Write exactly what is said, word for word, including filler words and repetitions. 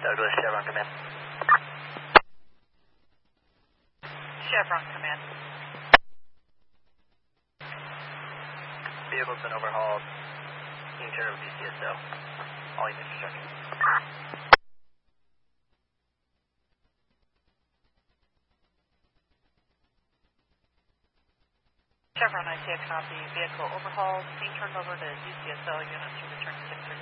Douglas, Chevron command. Chevron command. Vehicle's been overhauled. Being turned over to C S O. All units instructions. Chevron I C A copy. Vehicle overhauled. Being turned over to D C S L. Units to return to six three.